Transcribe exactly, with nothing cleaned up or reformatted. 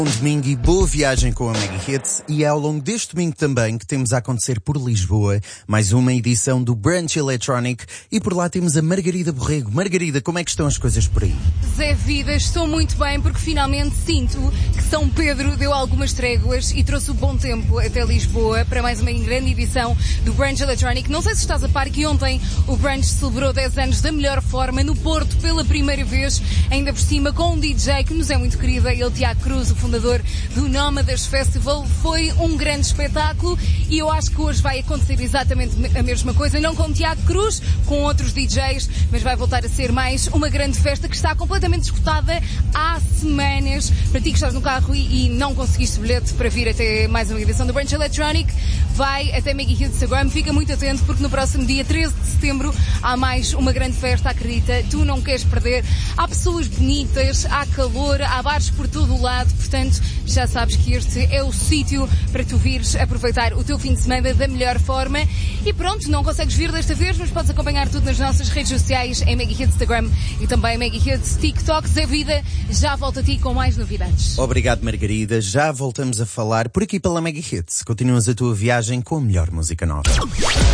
Um domingo e boa viagem com a Mega Hits, e é ao longo deste domingo também que temos a acontecer por Lisboa mais uma edição do Brunch Electronic, e por lá temos a Margarida Borrego. Margarida, como é que estão as coisas por aí? Zé Vida, estou muito bem porque finalmente sinto que São Pedro deu algumas tréguas e trouxe o bom tempo até Lisboa para mais uma grande edição do Brunch Electronic. Não sei se estás a par que ontem o Brunch celebrou dez anos da melhor forma no Porto pela primeira vez, ainda por cima com um D J que nos é muito querido, ele Tiago Cruz, o fundador do Nómadas Festival. Foi um grande espetáculo e eu acho que hoje vai acontecer exatamente a mesma coisa, não com o Tiago Cruz, com outros D Js, mas vai voltar a ser mais uma grande festa que está completamente esgotada há semanas. Para ti que estás no carro e, e não conseguiste bilhete para vir até mais uma edição do Brunch Electronic, vai até Mega Hits Instagram, fica muito atento porque no próximo dia treze de setembro há mais uma grande festa, acredita, tu não queres perder. Há pessoas bonitas, há calor, há bares por todo o lado, portanto já sabes que este é o sítio para tu vires aproveitar o teu fim de semana da melhor forma. E pronto, não consegues vir desta vez, mas podes acompanhar tudo nas nossas redes sociais, em Mega Hits Instagram e também Mega Hits TikTok. Zé Vida, já volto a ti com mais novidades. Obrigado, Margarida. Já voltamos a falar por aqui pela Mega Hits. Continuas a tua viagem com a melhor música nova.